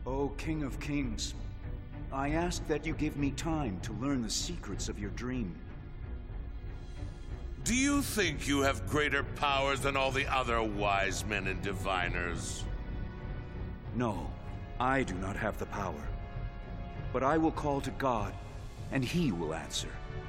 O King of Kings, I ask that you give me time to learn the secrets of your dream. Do you think you have greater powers than all the other wise men and diviners? No, I do not have the power. But I will call to God, and He will answer.